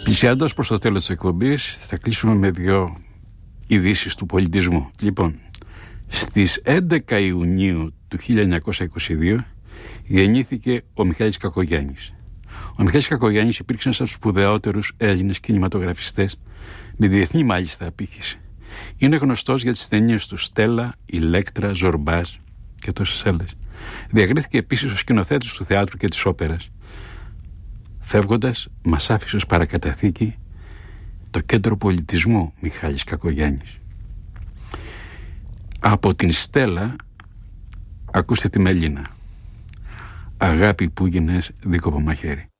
Πλησιάζοντας προς το τέλος της εκπομπής, θα κλείσουμε με 2 ειδήσεις του πολιτισμού. Λοιπόν, στις 11 Ιουνίου του 1922 γεννήθηκε ο Μιχάλης Κακογιάννης. Ο Μιχάλης Κακογιάννης υπήρξε ένας από τους σπουδαιότερους Έλληνες κινηματογραφιστές, με διεθνή μάλιστα απήχηση. Είναι γνωστός για τις ταινίες του Στέλλα, Ηλέκτρα, Ζορμπάζ και τόσες άλλες. Διακρίθηκε επίσης ως σκηνοθέτης του θεάτρου και της όπερας. Φεύγοντας, μας άφησε ως παρακαταθήκη το Κέντρο Πολιτισμού Μιχάλης Κακογιάννης. Από την Στέλλα ακούστε τη Μελίνα. Αγάπη που γίνες δίκοπο μαχαίρι.